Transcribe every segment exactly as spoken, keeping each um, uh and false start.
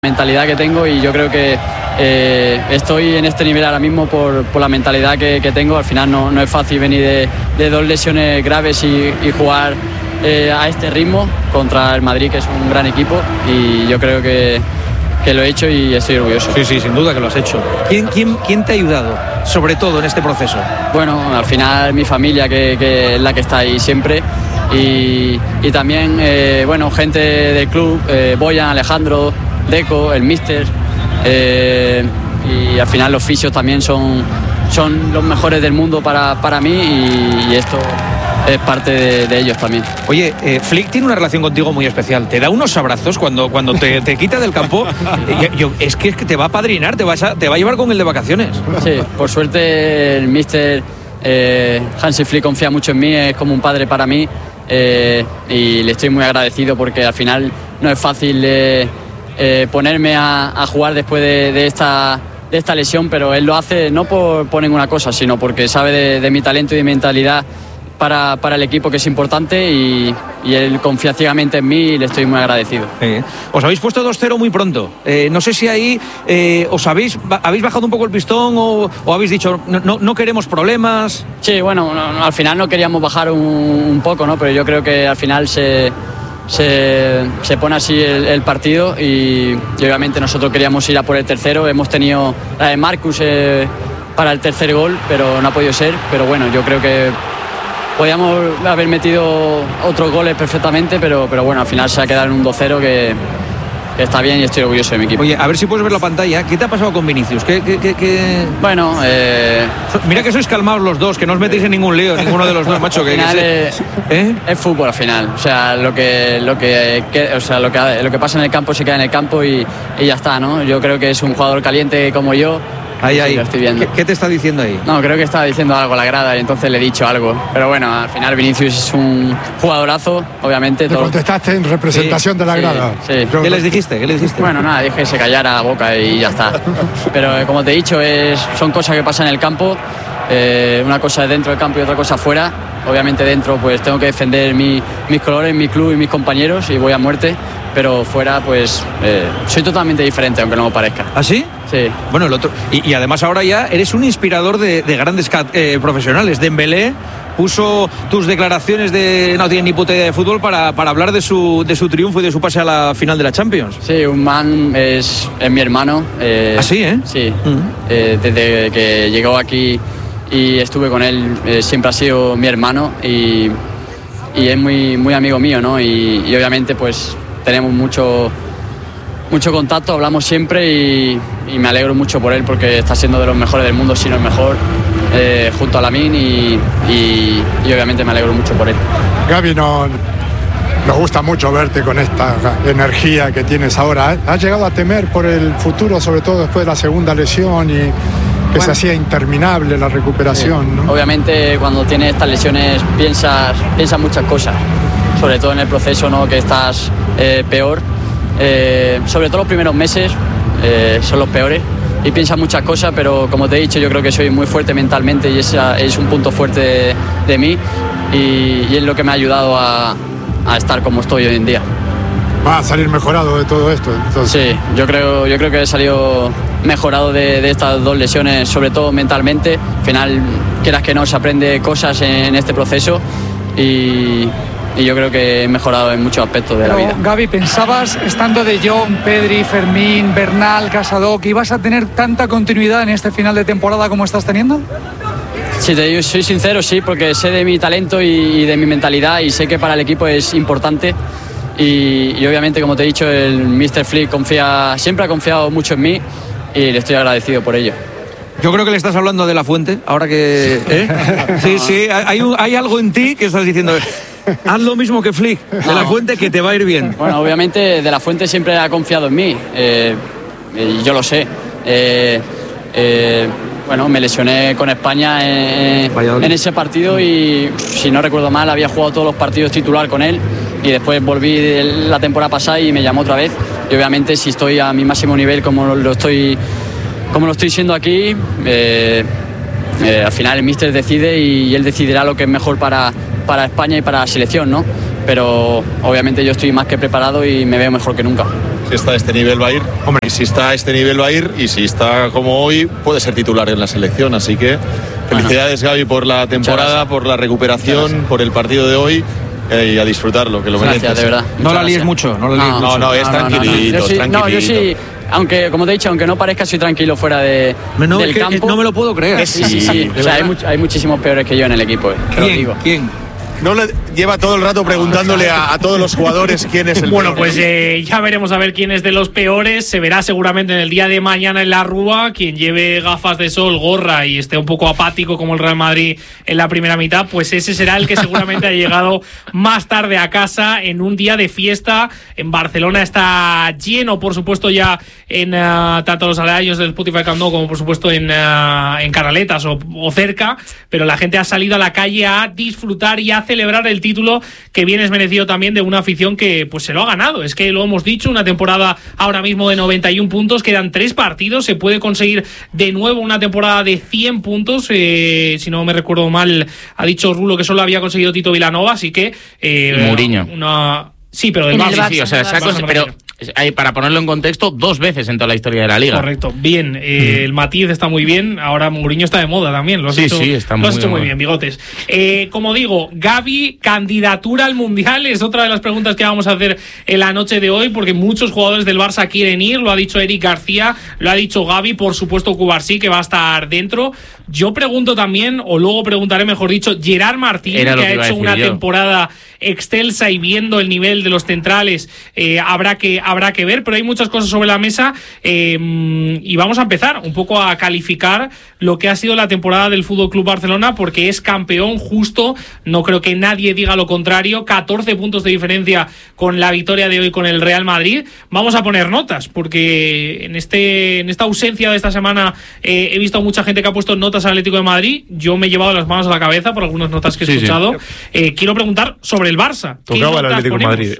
mentalidad que tengo y yo creo que eh, estoy en este nivel ahora mismo por, por la mentalidad que, que tengo. Al final no, no es fácil venir de, de dos lesiones graves y, y jugar eh, a este ritmo contra el Madrid, que es un gran equipo, y yo creo que, que lo he hecho y estoy orgulloso. Sí, sí, sin duda que lo has hecho. ¿Quién, quién, quién te ha ayudado, sobre todo en este proceso? Bueno, al final mi familia, que, que es la que está ahí siempre, y, y también eh, bueno, gente del club, eh, Boyan, Alejandro, Deco, el míster, eh, y al final los fisios también son, son los mejores del mundo para, para mí, y, y esto es parte de, de ellos también. Oye, eh, Flick tiene una relación contigo muy especial. Te da unos abrazos cuando, cuando te, te quita del campo. yo, yo, es que te va a padrinar, te, vas a, te va a llevar con el de vacaciones. Sí, por suerte el míster eh, Hansi Flick confía mucho en mí, es como un padre para mí, eh, y le estoy muy agradecido porque al final no es fácil eh, Eh, ponerme a, a jugar después de, de, esta, de esta lesión, pero él lo hace no por, por ninguna cosa, sino porque sabe de, de mi talento y de mi mentalidad para, para el equipo, que es importante, y, y él confía ciegamente en mí y le estoy muy agradecido. Eh, os habéis puesto dos cero muy pronto. Eh, no sé si ahí eh, os habéis, habéis bajado un poco el pistón o, o habéis dicho no, no, no queremos problemas. Sí, bueno, no, no, al final no queríamos bajar un, un poco, ¿no? Pero yo creo que al final se... Se, se pone así el, el partido y, y obviamente nosotros queríamos ir a por el tercero. Hemos tenido la de Marcus eh, para el tercer gol, pero no ha podido ser. Pero bueno, yo creo que podíamos haber metido otros goles perfectamente, pero, pero bueno, al final se ha quedado en un dos cero que, que está bien y estoy orgulloso de mi equipo. Oye, a ver si puedes ver la pantalla. ¿Qué te ha pasado con Vinicius? ¿Qué, qué, qué, qué... Bueno, eh... mira que sois calmados los dos, que no os metéis en ningún lío, ninguno de los dos, macho. Que, al final que es, ¿Eh? es fútbol al final. O sea, lo que, lo que, que, o sea, lo que, lo que pasa en el campo se queda en el campo y, y ya está, ¿no? Yo creo que es un jugador caliente como yo. Ahí, ahí. Sí, lo estoy viendo. ¿Qué, ¿Qué te está diciendo ahí? No, creo que estaba diciendo algo a la grada y entonces le he dicho algo. Pero bueno, al final Vinicius es un jugadorazo, obviamente. ¿Te todo... contestaste en representación sí, de la grada? Sí, sí. ¿Qué les dijiste? ¿Qué les dijiste? Bueno, nada, dije que se callara la boca y ya está. Pero eh, como te he dicho, es, son cosas que pasan en el campo. Eh, una cosa es dentro del campo y otra cosa fuera. Obviamente dentro pues tengo que defender mi, mis colores, mi club y mis compañeros, y voy a muerte. Pero fuera pues eh, soy totalmente diferente, aunque no me parezca. ¿Ah, sí? Sí. Bueno, el otro, y, y además ahora ya eres un inspirador de, de grandes eh, profesionales. Dembélé puso tus declaraciones de no tiene ni puta idea de fútbol para, para hablar de su, de su triunfo y de su pase a la final de la Champions. Sí, un man es, es mi hermano. Eh, ¿Ah, sí, eh? Sí. Uh-huh. Eh, desde que llegó aquí y estuve con él, eh, siempre ha sido mi hermano y, y es muy, muy amigo mío, ¿no? Y, y obviamente pues tenemos mucho... mucho contacto, hablamos siempre y, y me alegro mucho por él porque está siendo de los mejores del mundo, si no el mejor, eh, junto a Lamine, y, y, y obviamente me alegro mucho por él. Gaby, no, nos gusta mucho verte con esta energía que tienes ahora. ¿Has llegado a temer por el futuro, sobre todo después de la segunda lesión y que bueno, se hacía interminable la recuperación? Sí. ¿No? Obviamente cuando tienes estas lesiones piensas, piensas muchas cosas, sobre todo en el proceso, ¿no? Que estás eh, peor. Eh, sobre todo los primeros meses eh, son los peores y piensas muchas cosas, pero como te he dicho, yo creo que soy muy fuerte mentalmente y ese es un punto fuerte de, de mí y, y es lo que me ha ayudado a, a estar como estoy hoy en día. Va a salir mejorado de todo esto, entonces. Sí, yo creo, yo creo que he salido mejorado de, de estas dos lesiones, sobre todo mentalmente. Al final, quieras que no, se aprende cosas en, en este proceso y... y yo creo que he mejorado en muchos aspectos de Pero, la vida. Gaby, ¿pensabas, estando de Jong, Pedri, Fermín, Bernal, Casado, que ibas a tener tanta continuidad en este final de temporada como estás teniendo? Si te digo, soy sincero, sí, porque sé de mi talento y, y de mi mentalidad y sé que para el equipo es importante y, y obviamente, como te he dicho, el míster Flick confía, siempre ha confiado mucho en mí y le estoy agradecido por ello. Yo creo que le estás hablando de La Fuente, ahora que... ¿eh? Sí, sí, hay, un, hay algo en ti que estás diciendo... Haz lo mismo que Flick, de no. La Fuente, que te va a ir bien. Bueno, obviamente de La Fuente siempre ha confiado en mí, eh, y yo lo sé. Eh, eh, bueno, me lesioné con España en, en ese partido y, si no recuerdo mal, había jugado todos los partidos titular con él y después volví la temporada pasada y me llamó otra vez. Y obviamente si estoy a mi máximo nivel como lo estoy, como lo estoy siendo aquí, eh, eh, al final el míster decide y, y él decidirá lo que es mejor para... para España y para la selección, ¿no? Pero obviamente yo estoy más que preparado y me veo mejor que nunca. si está a este nivel va a ir. Hombre, y si está a este nivel va a ir, y si está como hoy, puede ser titular en la selección. Así que felicidades, Gavi, por la temporada, por la recuperación, por el partido de hoy. Eh, y a disfrutarlo, que lo mereces. Gracias, de verdad. No la líes mucho, no la líes no, mucho. No, no, es no, tranquilito, no, no. Yo sí, tranquilito. No, yo sí, aunque, como te he dicho, aunque no parezca, soy tranquilo fuera de, no, del es que, campo. No me lo puedo creer. Sí, sí, sí. O sea, hay, much, hay muchísimos peores que yo en el equipo. Eh, ¿Quién? Lo digo. ¿Quién? No le lleva todo el rato preguntándole a, a todos los jugadores quién es el Bueno, peor. pues eh, ya veremos a ver quién es de los peores. Se verá seguramente en el día de mañana en la Rúa. Quien lleve gafas de sol, gorra y esté un poco apático como el Real Madrid en la primera mitad, pues ese será el que seguramente ha llegado más tarde a casa en un día de fiesta. En Barcelona está lleno, por supuesto, ya en uh, tanto los aledaños del Spotify Camp Nou como por supuesto en, uh, en Canaletas o, o cerca, pero la gente ha salido a la calle a disfrutar y a celebrar el título, que bien es merecido también de una afición que pues se lo ha ganado. Es que lo hemos dicho, una temporada ahora mismo de noventa y un puntos, quedan tres partidos, se puede conseguir de nuevo una temporada de cien puntos, eh, si no me recuerdo mal, ha dicho Rulo que solo había conseguido Tito Vilanova, así que eh, y Mourinho. Una... Sí, pero del Barça. Sí, sí, o sea, se ha cons- pero para ponerlo en contexto, dos veces en toda la historia de la Liga. Correcto, bien, eh, mm. el matiz está muy bien, ahora Mourinho está de moda también, lo has sí, hecho, sí, está lo muy, has hecho muy muy bien, Bigotes. Eh, como digo, Gavi, candidatura al Mundial, es otra de las preguntas que vamos a hacer en la noche de hoy, porque muchos jugadores del Barça quieren ir, lo ha dicho Eric García, lo ha dicho Gavi, por supuesto Cubarsí, que va a estar dentro. Yo pregunto también, o luego preguntaré mejor dicho, Gerard Martín, que, que ha hecho una yo. temporada excelsa y viendo el nivel de los centrales, eh, habrá que habrá que ver, pero hay muchas cosas sobre la mesa eh, y vamos a empezar un poco a calificar lo que ha sido la temporada del F C Barcelona, porque es campeón justo, no creo que nadie diga lo contrario, catorce puntos de diferencia con la victoria de hoy con el Real Madrid. Vamos a poner notas, porque en este en esta ausencia de esta semana eh, he visto a mucha gente que ha puesto notas al Atlético de Madrid, yo me he llevado las manos a la cabeza por algunas notas que he sí, escuchado. Sí. Eh, quiero preguntar sobre el Barça. Tocaba el Atlético de Madrid.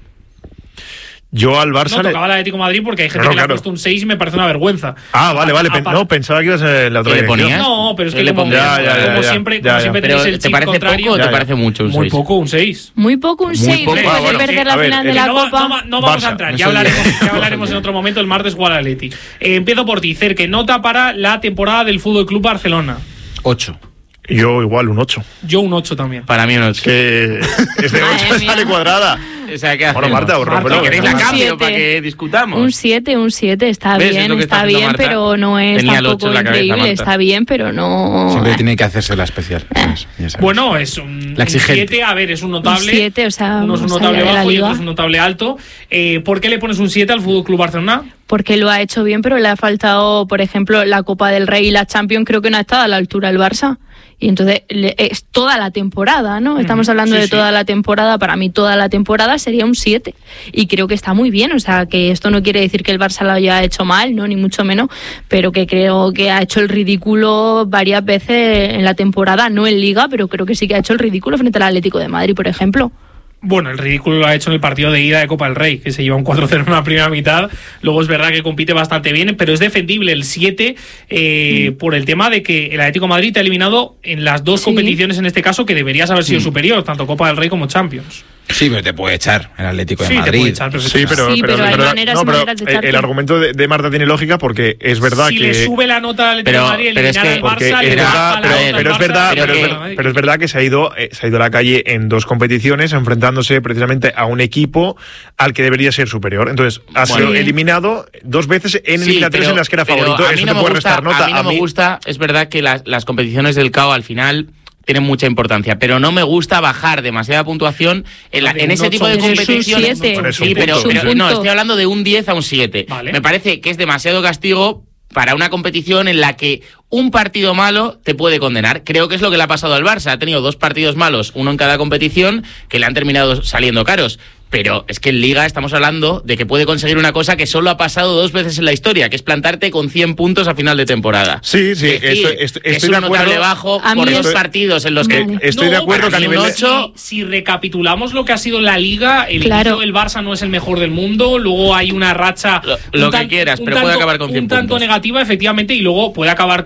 Yo al Barça... No, tocaba el Atlético de Madrid porque hay gente no, no, que claro. le ha puesto un seis y me parece una vergüenza. Ah, vale, vale. A, a, no, pensaba que ibas en la otra dirección. No, pero es que le como, ya, ya, ya, como ya, siempre, ya, como ya, siempre ya. tenéis el chip ¿Te parece contrario, poco o te ya, parece mucho un seis? Muy poco, un seis. Muy poco, un seis después ah, bueno, de perder sí, la ver, final de la no, Copa. No, no, no vamos Barça, a entrar, ya hablaremos, ya hablaremos en otro momento. El martes juega el Atleti. Eh, empiezo por ti, Cerque. Nota para la temporada del F C Barcelona. ocho. Yo igual un ocho. Yo un ocho también. Para mí un ocho. Que este ocho sale cuadrada. O sea, ¿qué bueno, Marta, os Marta, ¿queréis la cambio para que discutamos? Un siete, un siete, está bien, está, está bien, Marta? Pero no es Tenía tampoco increíble, cabeza, está bien, pero no... Siempre tiene que hacerse la especial. Eh. Bueno, es un siete, a ver, es un notable. Un siete, o sea, uno es un notable bajo y otro es un notable alto. Eh, ¿Por qué le pones un siete al F C Barcelona? Porque lo ha hecho bien, pero le ha faltado, por ejemplo, la Copa del Rey y la Champions, creo que no ha estado a la altura del Barça. Y entonces es toda la temporada, ¿no? Estamos hablando sí, de toda sí. la temporada. Para mí toda la temporada sería un siete. Y creo que está muy bien. O sea, que esto no quiere decir que el Barça lo haya hecho mal, no, ni mucho menos. Pero que creo que ha hecho el ridículo varias veces en la temporada. No en Liga, pero creo que sí que ha hecho el ridículo frente al Atlético de Madrid, por ejemplo. Bueno, el ridículo lo ha hecho en el partido de ida de Copa del Rey, que se lleva un cuatro cero en la primera mitad. Luego es verdad que compite bastante bien, pero es defendible el siete eh, mm. por el tema de que el Atlético de Madrid te ha eliminado en las dos sí. competiciones, en este caso, que deberías haber sido mm. superior, tanto Copa del Rey como Champions. Sí, pero te puede echar el Atlético de sí, Madrid. Te puede echar, sí, pero, sí, pero, pero hay pero, maneras no, y pero maneras de echarte. El argumento de, de Marta tiene lógica porque es verdad si que... Si le sube la nota al Atlético de Madrid, eliminar al Barça, le baja la nota Pero es verdad, pero, pero, pero es verdad que se ha ido eh, se ha ido a la calle en dos competiciones enfrentándose precisamente a un equipo al que debería ser superior. Entonces, ha sido bueno, eliminado dos veces en sí, eliminatorias en las que era favorito. A mí Eso no te me puede gusta, restar nota. A mí no a mí... me gusta, es verdad que las, las competiciones del C A O al final tienen mucha importancia, pero no me gusta bajar demasiada puntuación en, la, en ese tipo de competiciones. Sí, pero, pero no, estoy hablando de un diez a un siete. Vale. Me parece que es demasiado castigo para una competición en la que un partido malo te puede condenar. Creo que es lo que le ha pasado al Barça. Ha tenido dos partidos malos, uno en cada competición, que le han terminado saliendo caros. Pero es que en Liga estamos hablando de que puede conseguir una cosa que solo ha pasado dos veces en la historia, que es plantarte con cien puntos a final de temporada. Sí, sí, decir, estoy, estoy, es estoy un de acuerdo. notable bajo por dos partidos en los que... Vale. Estoy no, de acuerdo que a nivel ocho... Si, si recapitulamos lo que ha sido la Liga, el claro. inicio del Barça no es el mejor del mundo, luego hay una racha... Lo, lo tan, que quieras, pero tanto, puede acabar con cien un tanto puntos. negativa, efectivamente, y luego puede acabar con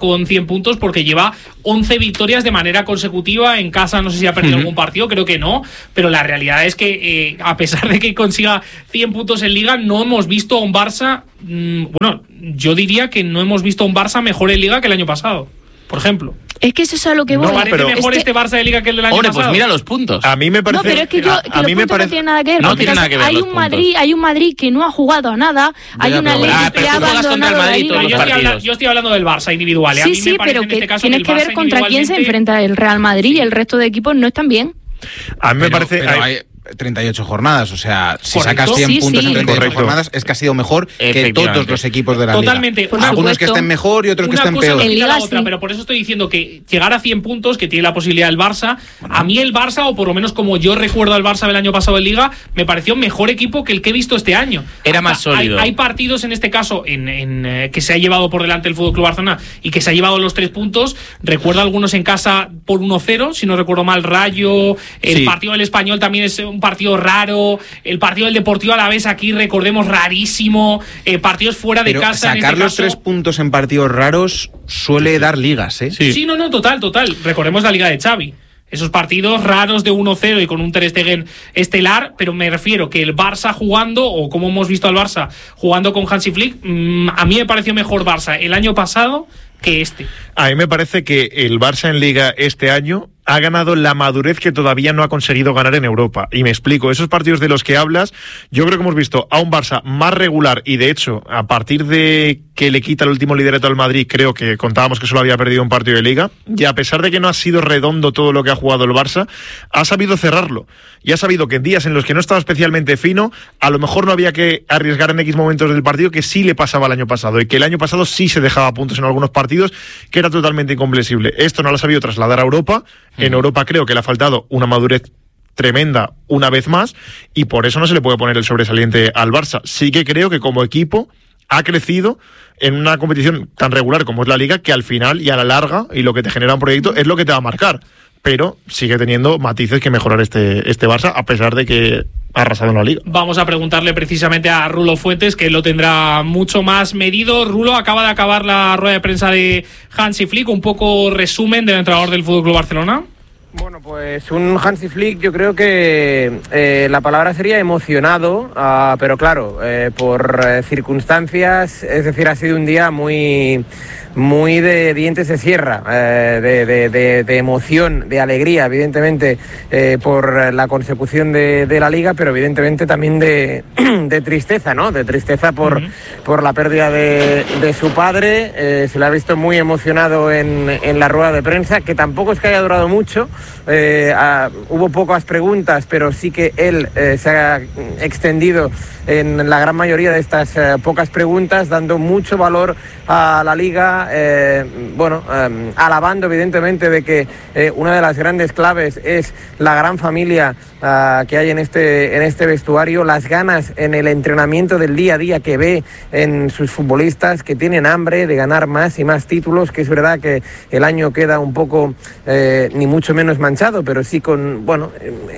con cien puntos porque lleva once victorias de manera consecutiva. En casa no sé si ha perdido uh-huh. algún partido, creo que no, pero la realidad es que eh, a pesar de que consiga cien puntos en Liga, no hemos visto a un Barça, mmm, bueno, yo diría que no hemos visto a un Barça mejor en Liga que el año pasado, por ejemplo. Es que eso es a lo que voy. No parece pero mejor es que... este Barça de Liga que el del año Hombre, pasado. Pues mira los puntos. A mí me parece. No, pero es que, yo, que a, a mí me parece... no tiene nada que ver. No tiene nada que ver. Hay un Madrid, hay un Madrid que no ha jugado a nada. Hay una ley ah, que ha abandonado la Liga. Yo estoy, hablando, yo estoy hablando del Barça individual. Sí, a mí sí, me pero en que este caso tienes que, que ver contra quién se enfrenta el Real Madrid sí. y el resto de equipos no están bien. A mí me pero, parece. Pero hay treinta y ocho jornadas, o sea, si ¿correcto? sacas cien sí, puntos sí. en treinta y ocho Correcto. jornadas es que ha sido mejor que todos los equipos de la Totalmente. Liga. Totalmente. Algunos que estén mejor y otros Una que estén cosa peor. En Liga, la otra, sí. pero por eso estoy diciendo que llegar a cien puntos, que tiene la posibilidad el Barça, bueno. a mí el Barça, o por lo menos como yo recuerdo al Barça del año pasado en Liga, me pareció mejor equipo que el que he visto este año. Era más sólido. Hay, hay partidos en este caso en, en eh, que se ha llevado por delante el F C Barcelona y que se ha llevado los tres puntos. Recuerdo algunos en casa por uno cero, si no recuerdo mal, Rayo. El sí. partido del Español también es un partido raro. El partido del Deportivo Alavés aquí, recordemos, rarísimo. Eh, partidos fuera de Pero casa. Sacar en este los caso, tres puntos en partidos raros suele sí. dar ligas, ¿eh? Sí. sí, no, no, total, total. Recordemos la Liga de Xavi. Esos partidos raros de uno cero y con un Ter Stegen estelar, pero me refiero que el Barça jugando, o como hemos visto al Barça jugando con Hansi Flick, mmm, a mí me pareció mejor Barça el año pasado que este. A mí me parece que el Barça en Liga este año ha ganado la madurez que todavía no ha conseguido ganar en Europa. Y me explico, esos partidos de los que hablas, yo creo que hemos visto a un Barça más regular y de hecho, a partir de que le quita el último liderato al Madrid, creo que contábamos que solo había perdido un partido de Liga, y a pesar de que no ha sido redondo todo lo que ha jugado el Barça, ha sabido cerrarlo. Y ha sabido que en días en los que no estaba especialmente fino, a lo mejor no había que arriesgar en X momentos del partido, que sí le pasaba el año pasado, y que el año pasado sí se dejaba puntos en algunos partidos, que era totalmente incomprensible. Esto no lo ha sabido trasladar a Europa. En Europa creo que le ha faltado una madurez tremenda una vez más y por eso no se le puede poner el sobresaliente al Barça. Sí que creo que como equipo ha crecido en una competición tan regular como es la Liga, que al final y a la larga, y lo que te genera un proyecto es lo que te va a marcar, pero sigue teniendo matices que mejorar este, este Barça, a pesar de que ha arrasado en la Liga. Vamos a preguntarle precisamente a Rulo Fuentes, que lo tendrá mucho más medido. Rulo, acaba de acabar la rueda de prensa de Hansi Flick, un poco resumen del entrenador del F C Barcelona. Bueno, pues un Hansi Flick, yo creo que eh, la palabra sería emocionado, uh, pero claro, eh, por eh, circunstancias, es decir, ha sido un día muy... muy de dientes de sierra, eh, de, de, de, de emoción, de alegría, evidentemente, eh, por la consecución de, de la Liga, pero evidentemente también de, de tristeza, ¿no? De tristeza por, uh-huh. por la pérdida de, de su padre. Eh, se le ha visto muy emocionado en, en la rueda de prensa, que tampoco es que haya durado mucho. Eh, ah, hubo pocas preguntas, pero sí que él eh, se ha extendido en la gran mayoría de estas eh, pocas preguntas, dando mucho valor a la Liga. Eh, bueno, eh, alabando evidentemente de que eh, una de las grandes claves es la gran familia uh, que hay en este, en este vestuario, las ganas en el entrenamiento del día a día que ve en sus futbolistas, que tienen hambre de ganar más y más títulos, que es verdad que el año queda un poco, eh, ni mucho menos manchado, pero sí con, bueno,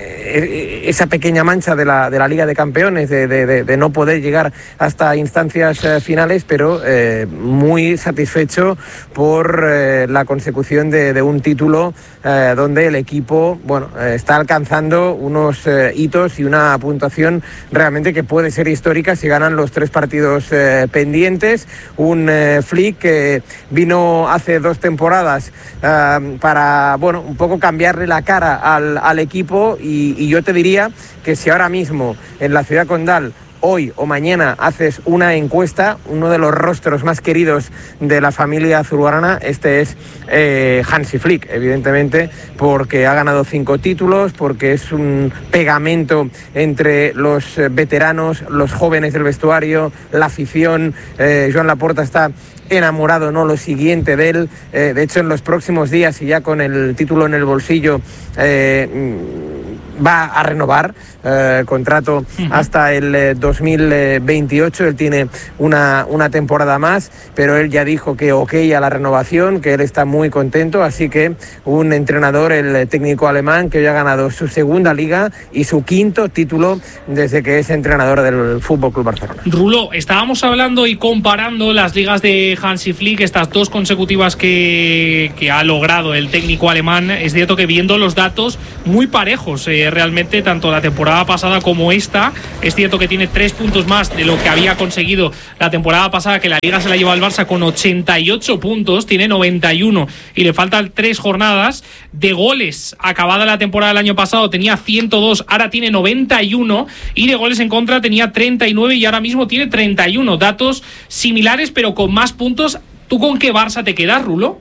eh, esa pequeña mancha de la, de la Liga de Campeones, de, de, de, de no poder llegar hasta instancias eh, finales, pero eh, muy satisfecho por eh, la consecución de, de un título eh, donde el equipo, bueno, eh, está alcanzando unos eh, hitos y una puntuación realmente que puede ser histórica si ganan los tres partidos eh, pendientes. Un eh, Flick que vino hace dos temporadas eh, para, bueno, un poco cambiarle la cara al, al equipo y, y yo te diría que si ahora mismo en la ciudad condal hoy o mañana haces una encuesta, uno de los rostros más queridos de la familia azulgrana, este es eh, Hansi Flick, evidentemente, porque ha ganado cinco títulos, porque es un pegamento entre los veteranos, los jóvenes del vestuario, la afición. eh, Joan Laporta está enamorado, no lo siguiente de él. Eh, de hecho, en los próximos días y ya con el título en el bolsillo, eh, va a renovar eh, contrato uh-huh. hasta el eh, dos mil veintiocho. Él tiene una, una temporada más, pero él ya dijo que ok a la renovación, que él está muy contento, así que un entrenador, el técnico alemán, que hoy ha ganado su segunda liga y su quinto título desde que es entrenador del F C Barcelona. Rulo, estábamos hablando y comparando las ligas de Hansi Flick, estas dos consecutivas que, que ha logrado el técnico alemán. Es cierto que viendo los datos muy parejos, eh, realmente, tanto la temporada pasada como esta, es cierto que tiene tres puntos más de lo que había conseguido la temporada pasada, que la liga se la lleva el Barça con ochenta y ocho puntos, tiene noventa y uno y le faltan tres jornadas. De goles, acabada la temporada del año pasado tenía ciento dos, ahora tiene noventa y uno, y de goles en contra tenía treinta y nueve y ahora mismo tiene treinta y uno. Datos similares pero con más puntos. ¿Tú con qué Barça te quedas, Rulo?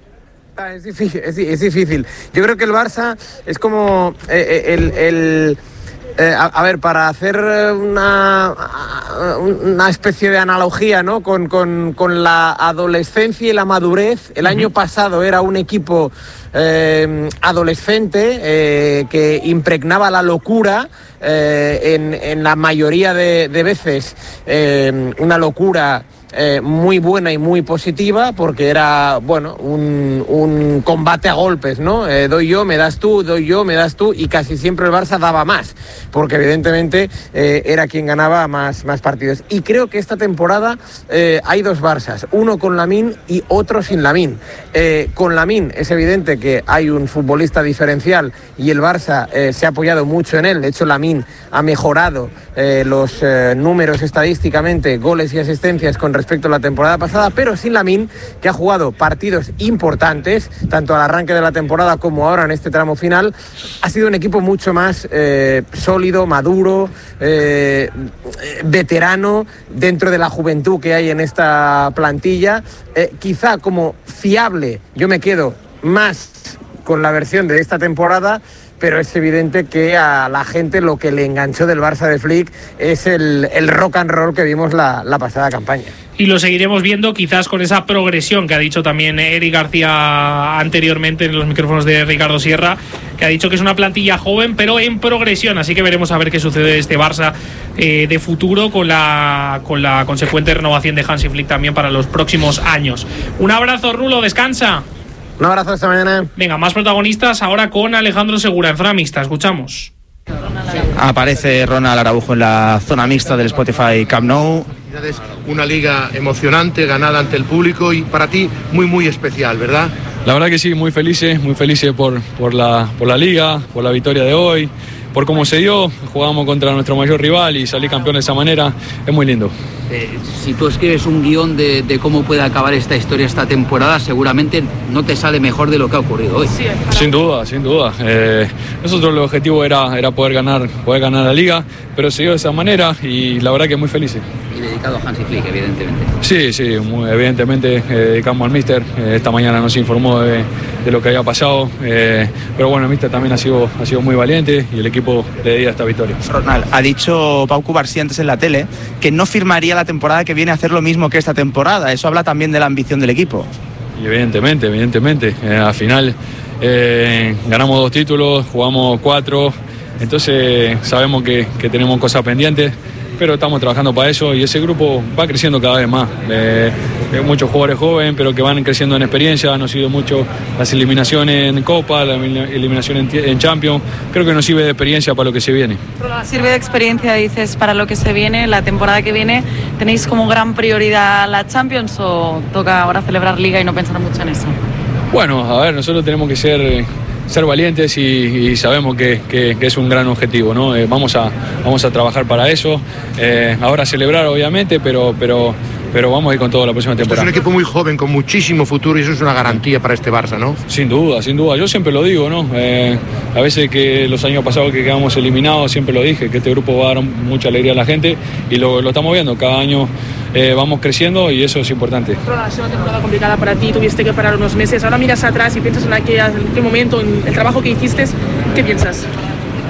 Es difícil, es, es difícil. Yo creo que el Barça es como eh, el... el eh, a, a ver, para hacer una, una especie de analogía, ¿no? Con, con, con la adolescencia y la madurez. El uh-huh. año pasado era un equipo eh, adolescente eh, que impregnaba la locura eh, en, en la mayoría de, de veces. Eh, una locura Eh, muy buena y muy positiva, porque era, bueno, un, un combate a golpes, ¿no? Eh, doy yo, me das tú, doy yo, me das tú, y casi siempre el Barça daba más, porque evidentemente eh, era quien ganaba más, más partidos. Y creo que esta temporada eh, hay dos Barças, uno con Lamine y otro sin Lamine. Eh, con Lamine es evidente que hay un futbolista diferencial y el Barça eh, se ha apoyado mucho en él. De hecho, Lamine ha mejorado eh, los eh, números estadísticamente, goles y asistencias con respecto a la temporada pasada, pero sin Lamine, que ha jugado partidos importantes, tanto al arranque de la temporada como ahora en este tramo final. Ha sido un equipo mucho más eh, sólido, maduro, eh, veterano, dentro de la juventud que hay en esta plantilla. Eh, quizá como fiable, yo me quedo más con la versión de esta temporada, pero es evidente que a la gente lo que le enganchó del Barça de Flick es el, el rock and roll que vimos la, la pasada campaña. Y lo seguiremos viendo quizás con esa progresión que ha dicho también Eric García anteriormente en los micrófonos de Ricardo Sierra, que ha dicho que es una plantilla joven pero en progresión, así que veremos a ver qué sucede de este Barça eh, de futuro con la, con la consecuente renovación de Hansi Flick también para los próximos años. Un abrazo, Rulo, descansa. Un abrazo, esta mañana. Venga, más protagonistas ahora con Alejandro Segura en zona mixta. Escuchamos. Aparece Ronald Araujo en la zona mixta del Spotify Camp Nou. Una liga emocionante, ganada ante el público y para ti muy muy especial, ¿verdad? La verdad que sí, muy felices, muy felices por, por, la, por la liga, por la victoria de hoy, por cómo se dio. Jugamos contra nuestro mayor rival y salir campeón de esa manera es muy lindo. Eh, si tú escribes un guión de, de cómo puede acabar esta historia esta temporada, seguramente no te sale mejor de lo que ha ocurrido hoy. Sin duda, sin duda. Eh, nosotros el objetivo era, era poder ganar, poder ganar la liga, pero se dio de esa manera y la verdad que muy felices. Y dedicado a Hansi Flick, evidentemente. Sí, sí, muy, evidentemente eh, dedicamos al míster. Eh, esta mañana nos informó de, de lo que había pasado, eh, pero bueno, el míster también ha sido, ha sido muy valiente y el equipo le dedica esta victoria. Ronald, ha dicho Pau Cubarsí antes en la tele que no firmaría la temporada que viene a hacer lo mismo que esta temporada. Eso habla también de la ambición del equipo. Y evidentemente, evidentemente. Eh, al final eh, ganamos dos títulos, jugamos cuatro, entonces sabemos que, que tenemos cosas pendientes, pero estamos trabajando para eso y ese grupo va creciendo cada vez más. Eh, hay muchos jugadores jóvenes, pero que van creciendo en experiencia. Nos sirve mucho las eliminaciones en Copa, la eliminación en, en Champions. Creo que nos sirve de experiencia para lo que se viene. Sirve de experiencia, dices, para lo que se viene, la temporada que viene. ¿Tenéis como gran prioridad la Champions o toca ahora celebrar Liga y no pensar mucho en eso? Bueno, a ver, nosotros tenemos que ser... ser valientes y, y sabemos que, que, que es un gran objetivo, ¿no? Eh, vamos, a, vamos a trabajar para eso, eh, ahora celebrar obviamente, pero, pero, pero vamos a ir con todo la próxima temporada. Es un equipo muy joven, con muchísimo futuro y eso es una garantía para este Barça, ¿no? Sin duda, sin duda, yo siempre lo digo, ¿no? Eh, a veces que los años pasados que quedamos eliminados, siempre lo dije, que este grupo va a dar mucha alegría a la gente y lo, lo estamos viendo, cada año eh, vamos creciendo y eso es importante. Ha sido una temporada complicada para ti, tuviste que parar unos meses, ahora miras atrás y piensas en aquel, en aquel momento, en el trabajo que hiciste, ¿qué piensas?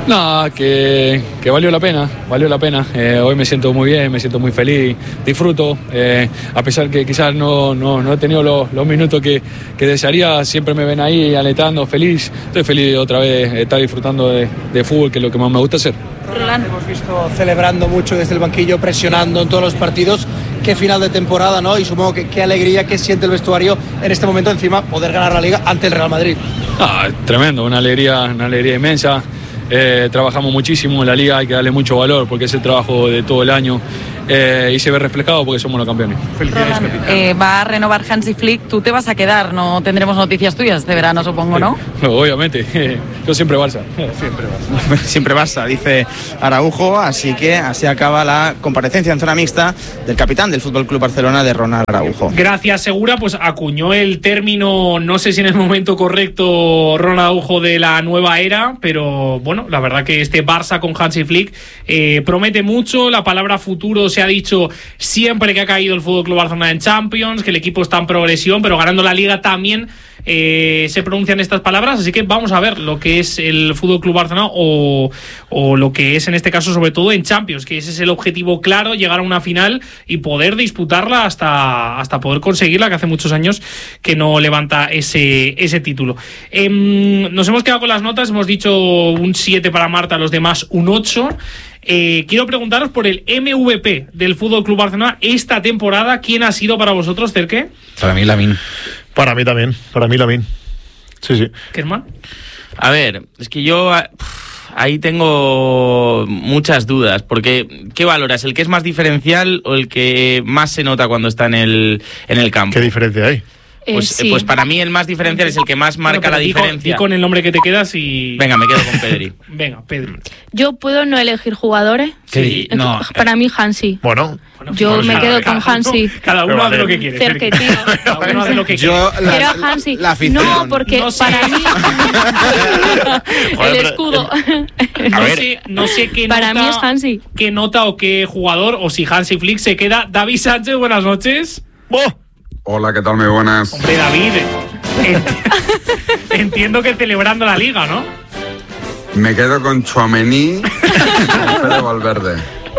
No, que, que valió la pena, valió la pena. Eh, hoy me siento muy bien, me siento muy feliz, disfruto. Eh, a pesar que quizás no, no, no he tenido los, los minutos que, que desearía, siempre me ven ahí alentando, feliz. Estoy feliz de otra vez estar disfrutando de, de fútbol, que es lo que más me gusta hacer. Roland, hemos visto celebrando mucho desde el banquillo, presionando en todos los partidos. Qué final de temporada, ¿no? Y supongo que qué alegría que siente el vestuario en este momento, encima poder ganar la Liga ante el Real Madrid. Ah, tremendo, una alegría, una alegría inmensa. Eh, trabajamos muchísimo en la Liga, hay que darle mucho valor porque es el trabajo de todo el año eh, y se ve reflejado porque somos los campeones. Roland, eh, va a renovar Hansi Flick, tú te vas a quedar, no tendremos noticias tuyas de verano, supongo, ¿no? Obviamente, yo siempre Barça. Siempre Barça. Siempre Barça, dice Araujo, así que así acaba la comparecencia en zona mixta del capitán del F C Barcelona, de Ronald Araujo. Gracias, Segura, pues acuñó el término, no sé si en el momento correcto, Ronald Araujo, de la nueva era, pero bueno, la verdad que este Barça con Hansi Flick eh, promete mucho. La palabra futuro se ha dicho siempre que ha caído el F C Barcelona en Champions, que el equipo está en progresión, pero ganando la Liga también eh, se pronuncian estas palabras, así que vamos a ver lo que es el F C Barcelona o, o lo que es en este caso sobre todo en Champions, que ese es el objetivo claro, llegar a una final y poder disputarla hasta, hasta poder conseguirla, que hace muchos años que no levanta ese, ese título. Eh, nos hemos quedado con las notas, hemos dicho un siete para Marta, los demás un ocho. Eh, quiero preguntaros por el M V P del F C Barcelona esta temporada. ¿Quién ha sido para vosotros, Cerque? Para mí, Lamine. Para mí también, para mí Lamine. Sí, sí. ¿Kerman? A ver, es que yo pff, ahí tengo muchas dudas, porque ¿qué valoras? ¿El que es más diferencial o el que más se nota cuando está en el, en el campo? ¿Qué diferencia hay? Pues, eh, sí. pues para mí el más diferencial es el que más marca bueno, la di diferencia. Con, di con el nombre que te quedas y... Venga, me quedo con Pedri. Venga, Pedri. ¿Yo puedo no elegir jugadores? Sí, no. Para mí, Hansi. Bueno. Yo bueno, me cada, quedo cada con Hansi. Uno, cada uno hace lo que quiere. Cerque, tío. Cada uno hace lo que quiere. Yo, la, Quiero a Hansi. La afición. No, porque no sé. para mí... el escudo. No sé, no sé qué para nota, mí es Hansi. qué nota o qué jugador, o si Hansi Flick se queda. David Sánchez, buenas noches. ¡Oh! Hola, ¿qué tal? Muy buenas. Hombre, David, ent- entiendo que celebrando la Liga, ¿no? Me quedo con Tchouaméni y Fede Valverde.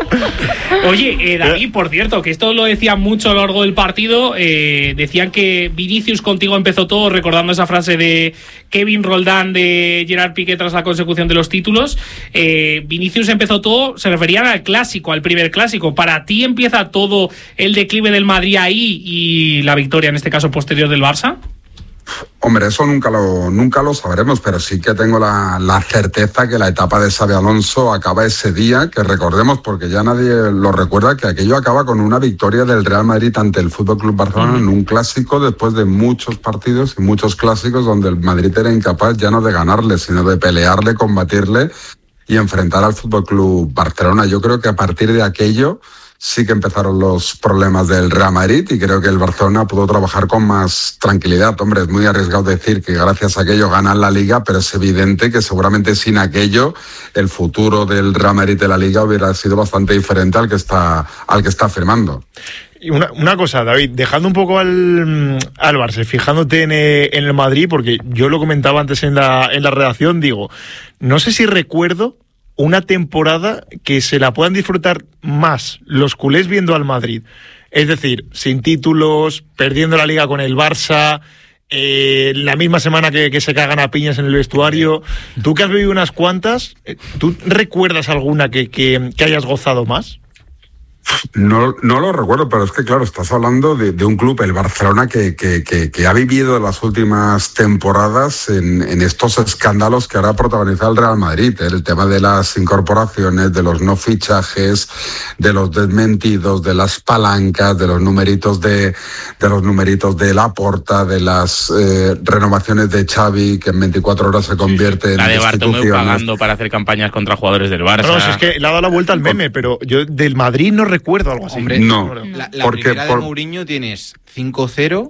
Oye, eh, David, por cierto, que esto lo decían mucho a lo largo del partido, eh, decían que Vinicius contigo empezó todo, recordando esa frase de Kevin Roldán de Gerard Piqué tras la consecución de los títulos. eh, Vinicius empezó todo, se referían al clásico, al primer clásico. ¿Para ti empieza todo el declive del Madrid ahí y la victoria, en este caso posterior, del Barça? Hombre, eso nunca lo, nunca lo sabremos, pero sí que tengo la, la certeza que la etapa de Xabi Alonso acaba ese día, que recordemos, porque ya nadie lo recuerda, que aquello acaba con una victoria del Real Madrid ante el F C Barcelona en un clásico, después de muchos partidos y muchos clásicos donde el Madrid era incapaz ya no de ganarle, sino de pelearle, combatirle y enfrentar al F C Barcelona. Yo creo que a partir de aquello sí que empezaron los problemas del Real Madrid y creo que el Barcelona pudo trabajar con más tranquilidad. Hombre, es muy arriesgado decir que gracias a aquello ganan la Liga, pero es evidente que seguramente sin aquello el futuro del Real Madrid de la Liga hubiera sido bastante diferente al que está, al que está firmando. Y una, una cosa, David, dejando un poco al, al Barça, fijándote en, en el Madrid, porque yo lo comentaba antes en la, en la redacción, digo, no sé si recuerdo una temporada que se la puedan disfrutar más los culés viendo al Madrid. Es decir, sin títulos, perdiendo la Liga con el Barça, eh, la misma semana que, que se cagan a piñas en el vestuario. Tú que has vivido unas cuantas, ¿tú recuerdas alguna que, que, que hayas gozado más? No, no lo recuerdo, pero es que claro, estás hablando de, de un club, el Barcelona, que, que, que, que ha vivido las últimas temporadas en, en estos escándalos que ahora protagoniza el Real Madrid, ¿eh? El tema de las incorporaciones, de los no fichajes, de los desmentidos, de las palancas, de los numeritos de, de los numeritos de Laporta, de las eh, renovaciones de Xavi, que en veinticuatro horas se convierte en la de Bartomeu pagando ¿no? para hacer campañas contra jugadores del Barça. No, no, si es que le ha dado la vuelta al meme, pero yo del Madrid no recuerdo algo así. Hombre, no, la, la porque primera por... de Mourinho tienes cinco cero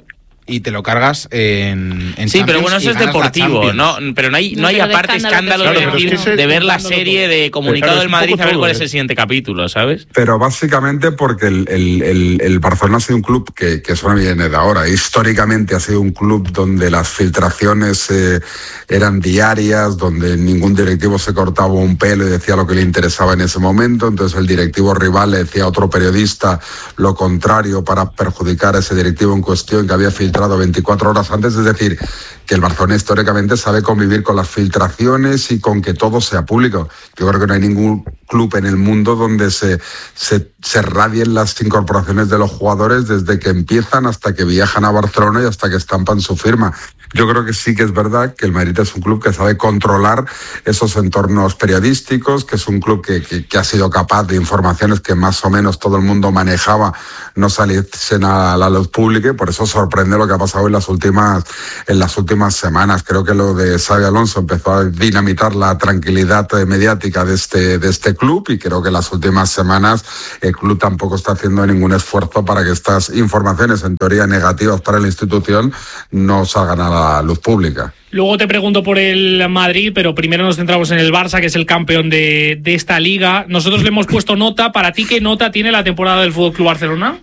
y te lo cargas en, en sí, pero bueno, eso es deportivo, ¿no? Pero no hay, no, no hay aparte escándalo, de, claro, decir, es que de ver la serie de comunicado claro, del Madrid a ver cuál es el siguiente capítulo, ¿sabes? Pero básicamente porque el, el, el, el Barcelona ha sido un club que, que eso no viene de ahora. Históricamente ha sido un club donde las filtraciones eh, eran diarias, donde ningún directivo se cortaba un pelo y decía lo que le interesaba en ese momento. Entonces el directivo rival le decía a otro periodista lo contrario para perjudicar a ese directivo en cuestión que había filtrado veinticuatro horas antes, es decir, que el Barcelona históricamente sabe convivir con las filtraciones y con que todo sea público. Yo creo que no hay ningún club en el mundo donde se, se, se radien las incorporaciones de los jugadores desde que empiezan hasta que viajan a Barcelona y hasta que estampan su firma. Yo creo que sí que es verdad que el Madrid es un club que sabe controlar esos entornos periodísticos, que es un club que, que, que ha sido capaz de informaciones que más o menos todo el mundo manejaba no saliesen a la luz pública, y por eso sorprende lo que ha pasado en las últimas en las últimas semanas. Creo que lo de Xabi Alonso empezó a dinamitar la tranquilidad mediática de este de este club, y creo que en las últimas semanas el club tampoco está haciendo ningún esfuerzo para que estas informaciones en teoría negativas para la institución no salgan a la la luz pública. Luego te pregunto por el Madrid, pero primero nos centramos en el Barça, que es el campeón de, de esta liga. Nosotros le hemos puesto nota. ¿Para ti qué nota tiene la temporada del F C Barcelona?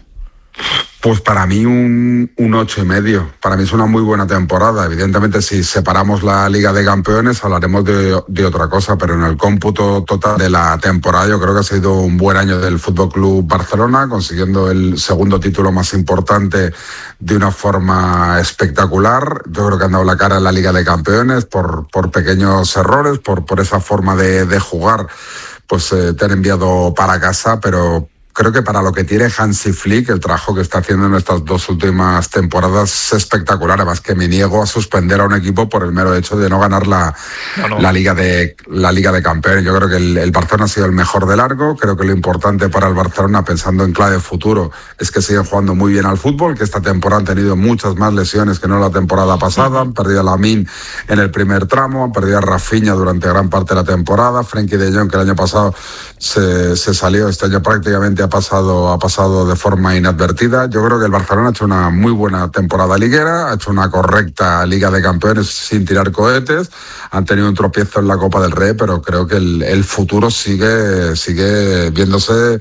Pues para mí un, un ocho y medio. Para mí es una muy buena temporada. Evidentemente, si separamos la Liga de Campeones, hablaremos de, de otra cosa, pero en el cómputo total de la temporada yo creo que ha sido un buen año del F C Barcelona, consiguiendo el segundo título más importante de una forma espectacular. Yo creo que han dado la cara en la Liga de Campeones por, por pequeños errores, por, por esa forma de, de jugar, pues eh, te han enviado para casa, pero creo que para lo que tiene Hansi Flick, el trabajo que está haciendo en estas dos últimas temporadas es espectacular. Además que me niego a suspender a un equipo por el mero hecho de no ganar la, no, no. la Liga de la Liga de Campeones. Yo creo que el, el Barcelona ha sido el mejor de largo. Creo que lo importante para el Barcelona, pensando en clave futuro, es que siguen jugando muy bien al fútbol, que esta temporada han tenido muchas más lesiones que no la temporada pasada. Han perdido a Lamine en el primer tramo, han perdido a Rafinha durante gran parte de la temporada. Frenkie de Jong, que el año pasado se, se salió, este año prácticamente ha pasado, ha pasado de forma inadvertida. Yo creo que el Barcelona ha hecho una muy buena temporada liguera, ha hecho una correcta Liga de Campeones sin tirar cohetes, han tenido un tropiezo en la Copa del Rey, pero creo que el, el futuro sigue, sigue viéndose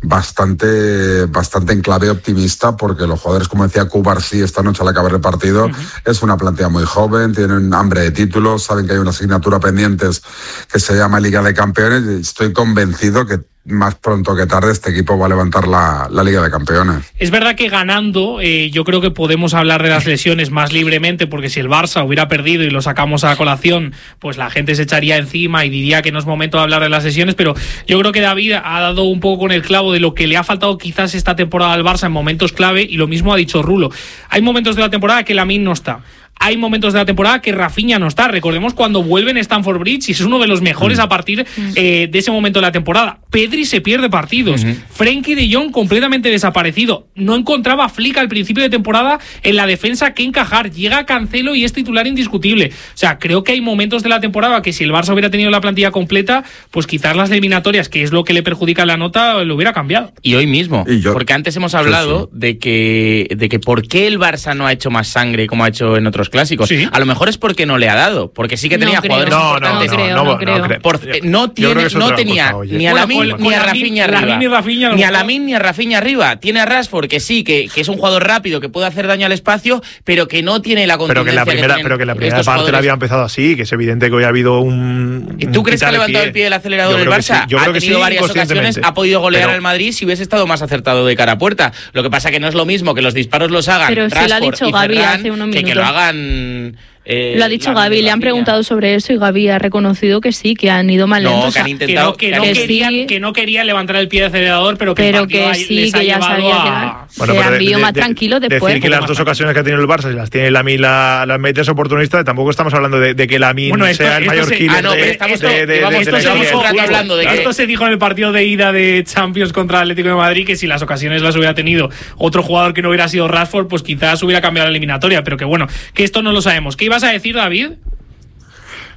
bastante, bastante en clave optimista, porque los jugadores, como decía Cubarsí esta noche al acabar el partido, uh-huh. es una plantilla muy joven, tienen hambre de títulos, saben que hay una asignatura pendientes que se llama Liga de Campeones, y estoy convencido que más pronto que tarde este equipo va a levantar la, la Liga de Campeones. Es verdad que ganando, eh, yo creo que podemos hablar de las lesiones más libremente, porque si el Barça hubiera perdido y lo sacamos a colación, pues la gente se echaría encima y diría que no es momento de hablar de las lesiones, pero yo creo que David ha dado un poco con el clavo de lo que le ha faltado quizás esta temporada al Barça en momentos clave, y lo mismo ha dicho Rulo. Hay momentos de la temporada que Lamine no está. Hay momentos de la temporada que Rafinha no está. Recordemos cuando vuelve en Stamford Bridge y es uno de los mejores mm. a partir eh, de ese momento de la temporada. Pedri se pierde partidos. Mm-hmm. Frenkie de Jong completamente desaparecido. No encontraba a Flick al principio de temporada en la defensa que encajar. Llega Cancelo y es titular indiscutible. O sea, creo que hay momentos de la temporada que si el Barça hubiera tenido la plantilla completa, pues quizás las eliminatorias, que es lo que le perjudica la nota, lo hubiera cambiado. Y hoy mismo. ¿Y yo? Porque antes hemos hablado sí, sí. de que de que por qué el Barça no ha hecho más sangre como ha hecho en otros clásicos. ¿Sí? A lo mejor es porque no le ha dado, porque sí que tenía no jugadores no, importantes. No, no, no, no, no, creo. No, creo. Por, no, tiene, no tenía cosa, ni a Lamine bueno, ni a Rafinha arriba. Ni, Rafinha, ni a Lamine ni a Rafinha arriba. Tiene a Rashford, que sí, que, que es un jugador rápido, que puede hacer daño al espacio, pero que no tiene la contundencia. Pero que la primera, que pero que la primera parte jugadores. La había empezado así, que es evidente que hoy ha habido un. ¿Y tú crees que ha levantado el pie del acelerador el Barça? Sí. Yo creo ha que tenido sí, varias ocasiones, ha podido golear al Madrid si hubiese estado más acertado de cara a puerta. Lo que pasa que no es lo mismo que los disparos los hagan pero Rashford si lo ha dicho y Gaby Ferran, hace unos que, que lo hagan. Eh, lo ha dicho Gaby, le han preguntado sobre eso y Gaby ha reconocido que sí, que han ido mal no, lentos. Que, han intentado, que, no, que, no que, querían, sí, que no querían levantar el pie del acelerador, pero que, pero el que sí, les que ha ya sabía a... que bueno, han vivido más de, tranquilos después. Decir que las dos ocasiones que ha tenido el Barça, si las tiene Lamine la, las medias oportunistas, tampoco estamos hablando de, de que Lamine bueno, esto, sea el mayor se, killer ah, no, de, estamos, de, de, de, vamos, de, esto de, se de dijo, de hablando de que esto se dijo en el partido de ida de Champions contra el Atlético de Madrid, que si las ocasiones las hubiera tenido otro jugador que no hubiera sido Rashford, pues quizás hubiera cambiado la eliminatoria, pero que bueno, que esto no lo sabemos. ¿Qué ibas a decir, David?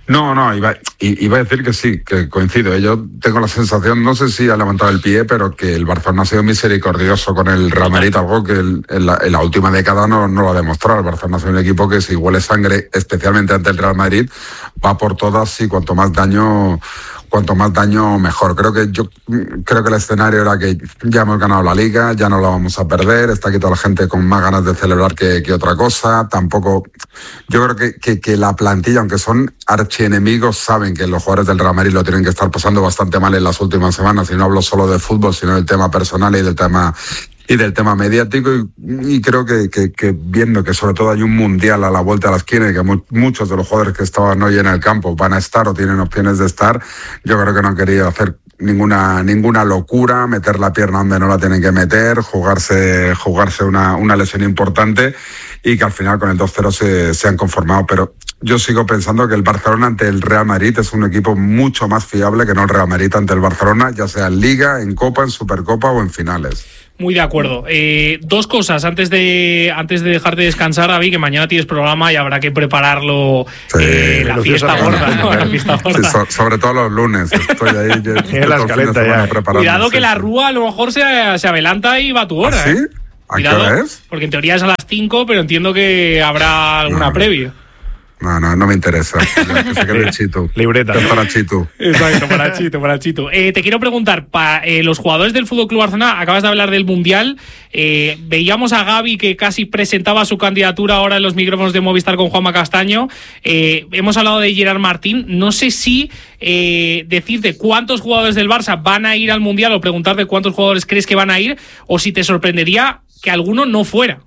No, no, iba, iba a decir que sí, que coincido. Yo tengo la sensación, no sé si ha levantado el pie, pero que el Barcelona ha sido misericordioso con el Real Madrid, algo que el, en, la, en la última década no, no lo ha demostrado. El Barcelona ha sido un equipo que si huele sangre, especialmente ante el Real Madrid, va por todas y cuanto más daño... cuanto más daño mejor. Creo que yo creo que el escenario era que ya hemos ganado la Liga, ya no la vamos a perder, está aquí toda la gente con más ganas de celebrar que, que otra cosa. Tampoco, yo creo que, que, que la plantilla, aunque son archienemigos, saben que los jugadores del Real Madrid lo tienen que estar pasando bastante mal en las últimas semanas, y no hablo solo de fútbol, sino del tema personal y del tema y del tema mediático, y, y creo que, que, que viendo que sobre todo hay un mundial a la vuelta de la esquina y que mu- muchos de los jugadores que estaban hoy en el campo van a estar o tienen opciones de estar, yo creo que no han querido hacer ninguna ninguna locura, meter la pierna donde no la tienen que meter, jugarse jugarse una, una lesión importante, y que al final con el dos cero se, se han conformado. Pero yo sigo pensando que el Barcelona ante el Real Madrid es un equipo mucho más fiable que no el Real Madrid ante el Barcelona, ya sea en Liga, en Copa, en Supercopa o en finales. Muy de acuerdo. Eh, dos cosas antes de antes de dejarte descansar, David, que mañana tienes programa y habrá que prepararlo, sí, eh, la fiesta gorda, ¿no? La fiesta gorda. Sí, so, sobre todo los lunes. Estoy ahí. En la escaleta ya. Cuidado que la Rúa a lo mejor se, se adelanta y va a tu hora. ¿Ah, sí? ¿eh? ¿A Cuidado, qué hora es? Porque en teoría es a las cinco, pero entiendo que habrá alguna no, previa. No, no, no me interesa. Que se quede Chito. Libreta. Es para Chito. Exacto, para Chito, para Chito. Eh, te quiero preguntar, para eh, los jugadores del F C Barcelona, acabas de hablar del Mundial, eh, veíamos a Gavi que casi presentaba su candidatura ahora en los micrófonos de Movistar con Juanma Castaño, eh, hemos hablado de Gerard Martín, no sé si eh, decirte cuántos jugadores del Barça van a ir al Mundial o preguntarte cuántos jugadores crees que van a ir, o si te sorprendería que alguno no fuera.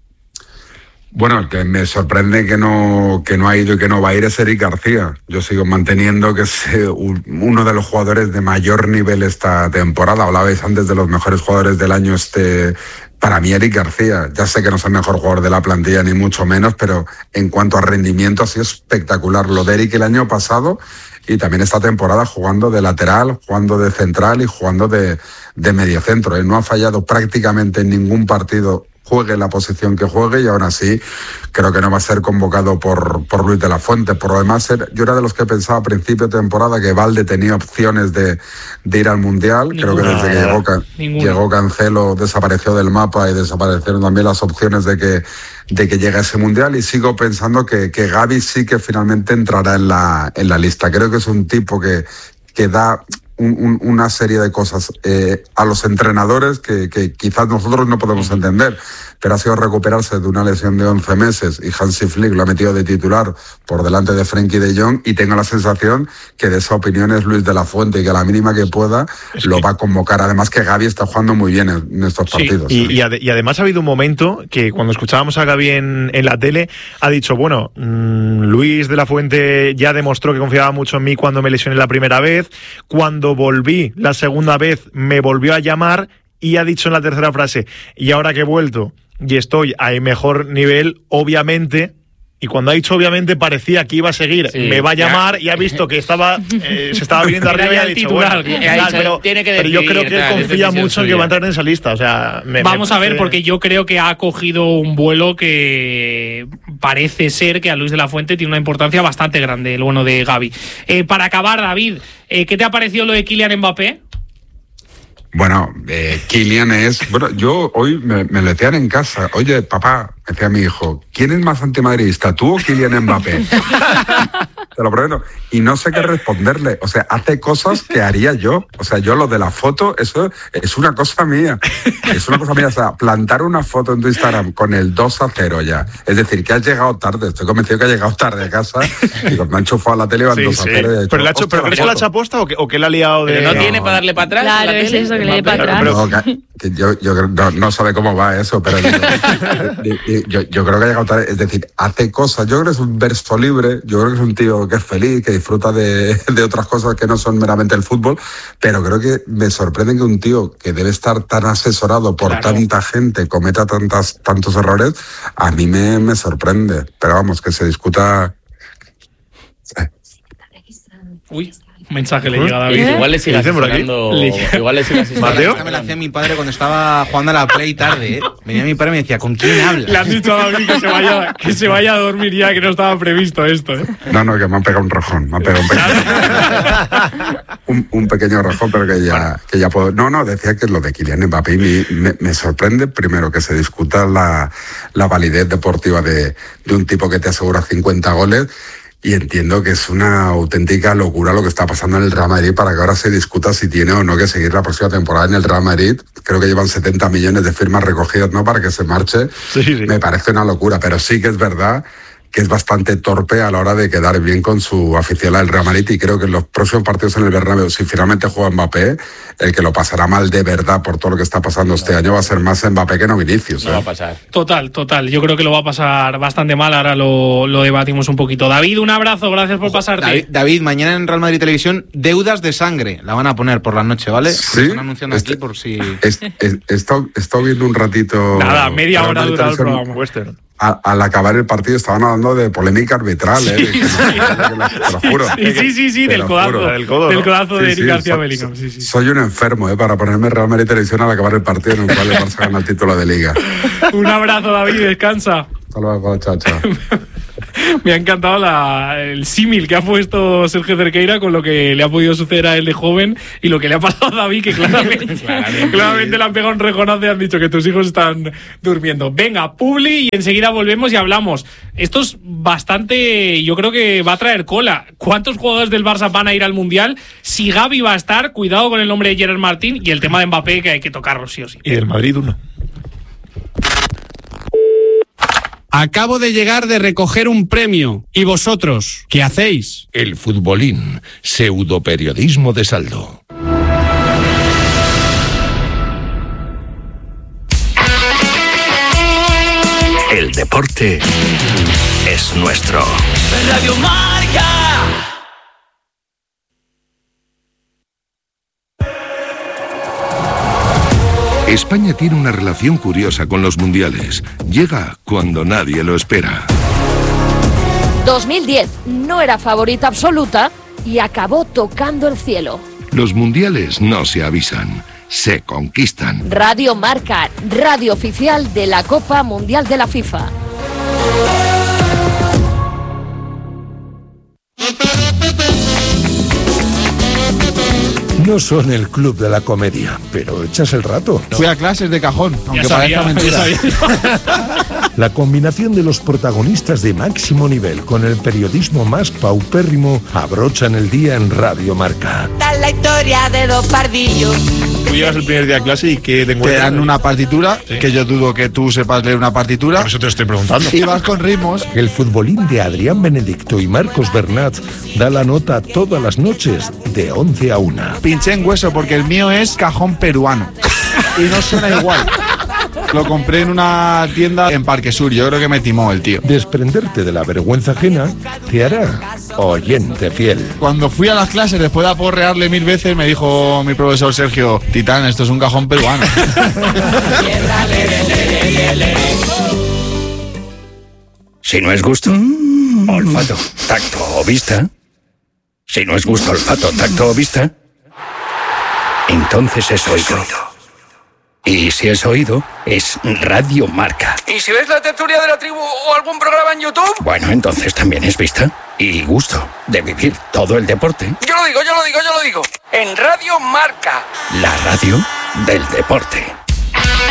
Bueno, el que me sorprende que no que no ha ido y que no va a ir es Eric García. Yo sigo manteniendo que es uno de los jugadores de mayor nivel esta temporada. Hablabais antes de los mejores jugadores del año. Este, para mí, Eric García. Ya sé que no es el mejor jugador de la plantilla, ni mucho menos, pero en cuanto a rendimiento ha sido espectacular. Lo de Eric el año pasado y también esta temporada jugando de lateral, jugando de central y jugando de, de mediocentro. Él no ha fallado prácticamente en ningún partido, juegue la posición que juegue, y aún así creo que no va a ser convocado por, por Luis de la Fuente. Por lo demás, yo era de los que pensaba a principio de temporada que Valde tenía opciones de, de ir al Mundial. Ninguna. Creo que desde que llegó, llegó Cancelo desapareció del mapa y desaparecieron también las opciones de que, de que llegue a ese Mundial, y sigo pensando que, que Gavi sí que finalmente entrará en la, en la lista. Creo que es un tipo que, que da Un, un, una serie de cosas eh, a los entrenadores que, que quizás nosotros no podemos entender, pero ha sido recuperarse de una lesión de once meses, y Hansi Flick lo ha metido de titular por delante de Frenkie de Jong, y tengo la sensación que de esa opinión es Luis de la Fuente, y que a la mínima que pueda es lo que... va a convocar. Además que Gavi está jugando muy bien en, en estos sí. partidos. Y, y, ad- y además ha habido un momento que cuando escuchábamos a Gavi en, en la tele ha dicho, bueno, mmm, Luis de la Fuente ya demostró que confiaba mucho en mí cuando me lesioné la primera vez, cuando volví la segunda vez me volvió a llamar, y ha dicho en la tercera frase, y ahora que he vuelto y estoy a mejor nivel, obviamente, y cuando ha dicho obviamente parecía que iba a seguir, sí, me va a llamar, ya. Y ha visto que estaba eh, se estaba viniendo arriba y ha dicho, titular, bueno, ha tal, dicho, pero, tiene que pero yo creo que tal, confía mucho en que va a entrar en esa lista. O sea, me, vamos me a ver, parece... porque yo creo que ha cogido un vuelo que parece ser que a Luis de la Fuente tiene una importancia bastante grande, el bueno de Gavi. Eh, para acabar, David, eh, ¿qué te ha parecido lo de Kylian Mbappé? Bueno, eh, Kylian es... Bueno, yo hoy me, me lo decían en casa. Oye, papá, me decía mi hijo, ¿quién es más antimadridista, tú o Kylian Mbappé? Te lo prometo. Y no sé qué responderle. O sea, hace cosas que haría yo. O sea, yo lo de la foto, eso es una cosa mía. Es una cosa mía. O sea, plantar una foto en tu Instagram con el dos a cero ya. Es decir, que has llegado tarde. Estoy convencido que has llegado tarde a casa. Y me han enchufado a la tele y van sí, dos a sí. cero. Hecho, pero, hecho, ¿pero crees que la ha hecho aposta o que, o que la ha liado de...? Pero no, no tiene para darle para atrás. Claro, es eso, que le dé para atrás. Pero, que, que yo, yo no, no sabe cómo va eso, pero yo, yo, yo creo que ha llegado tarde. Es decir, hace cosas. Yo creo que es un verso libre. Yo creo que es un tío que es feliz, que disfruta de, de otras cosas que no son meramente el fútbol, pero creo que me sorprende que un tío que debe estar tan asesorado por claro. tanta gente cometa tantas, tantos errores. A mí me, me sorprende, pero vamos, que se discuta. Uy, mensaje le llega a David. ¿Eh? Igual le sigue asesorando. Igual le sigue asesorando. Mateo. Esta me la hacía mi padre cuando estaba jugando a la Play tarde, ¿eh? Venía mi padre y me decía, ¿con quién hablas? Le han dicho a David que se vaya, que se vaya a dormir ya, que no estaba previsto esto, ¿eh? No, no, que me han pegado un rojón. Me han pegado un pequeño, un, un pequeño rojón, pero que ya, que ya puedo. No, no, decía que lo de Kylian Mbappé me, me, me sorprende primero que se discuta la, la validez deportiva de, de un tipo que te asegura cincuenta goles. Y entiendo que es una auténtica locura lo que está pasando en el Real Madrid para que ahora se discuta si tiene o no que seguir la próxima temporada en el Real Madrid. Creo que llevan setenta millones de firmas recogidas, ¿no?, para que se marche. Sí, sí. Me parece una locura, pero sí que es verdad que es bastante torpe a la hora de quedar bien con su afición al Real Madrid, y creo que en los próximos partidos en el Bernabéu, si finalmente juega Mbappé, el que lo pasará mal de verdad por todo lo que está pasando este año va a ser más Mbappé que no Vinicius. ¿eh? No va a pasar. Total, total. Yo creo que lo va a pasar bastante mal. Ahora lo, lo debatimos un poquito. David, un abrazo. Gracias por pasarte. David, David, mañana en Real Madrid Televisión, deudas de sangre. La van a poner por la noche, ¿vale? Sí. Están anunciando este, aquí por si... He estado viendo un ratito... Nada, media hora dura el programa. Western. A, al acabar el partido estaban hablando de polémica arbitral, ¿eh? Sí, sí. Te lo juro. Sí, sí, sí, sí del codazo, del codo, del codazo sí, de Eric sí, García so, Bellingham. Sí, sí. Soy un enfermo, ¿eh? Para ponerme Real Madrid Televisión al acabar el partido en el cual el Barça gana el título de Liga. Un abrazo, David, descansa. Hasta luego, chao, chao. Me ha encantado la, el símil que ha puesto Sergio Cerqueira con lo que le ha podido suceder a él de joven y lo que le ha pasado a David, que claramente, claramente, claramente le han pegado un rejonazo y han dicho que tus hijos están durmiendo. Venga, publi, y enseguida volvemos y hablamos. Esto es bastante, yo creo que va a traer cola. ¿Cuántos jugadores del Barça van a ir al Mundial? Si Gavi va a estar, cuidado con el nombre de Gerard Martín, y el tema de Mbappé, que hay que tocarlo sí o sí. Y del Madrid uno. Acabo de llegar de recoger un premio. ¿Y vosotros? ¿Qué hacéis? El futbolín, pseudoperiodismo de saldo. El deporte es nuestro. Radio Marca. España tiene una relación curiosa con los mundiales. Llega cuando nadie lo espera. dos mil diez no era favorita absoluta y acabó tocando el cielo. Los mundiales no se avisan, se conquistan. Radio Marca, radio oficial de la Copa Mundial de la FIFA. No son el club de la comedia, pero echas el rato. Fui a clases de cajón, aunque parezca mentira. La combinación de los protagonistas de máximo nivel con el periodismo más paupérrimo abrochan el día en Radio Marca. Tal la historia de dos pardillos. Tú llegas el primer día de clase y que te Te dan una partitura, ¿sí? Que yo dudo que tú sepas leer una partitura. Por eso te estoy preguntando. Y vas con ritmos. El futbolín de Adrián Benedicto y Marcos Bernat da la nota todas las noches de once a una. Pinché en hueso porque el mío es cajón peruano. Y no suena igual. Lo compré en una tienda en Parque Sur. Yo creo que me timó el tío. Desprenderte de la vergüenza ajena te hará oyente fiel. Cuando fui a las clases, después de aporrearle mil veces, me dijo mi profesor Sergio: Titán, esto es un cajón peruano. Si no es gusto, olfato, tacto o vista. Si no es gusto, olfato, tacto o vista, entonces es oído. Y si es oído, es Radio Marca. ¿Y si ves la tertulia de la tribu o algún programa en YouTube? Bueno, entonces también es vista y gusto de vivir todo el deporte. Yo lo digo, yo lo digo, yo lo digo. En Radio Marca. La radio del deporte.